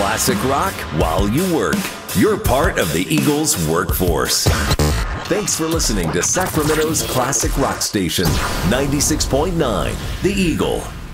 Classic rock while you work. You're part of the Eagles workforce. Thanks for listening to Sacramento's Classic Rock Station, 96.9, The Eagle.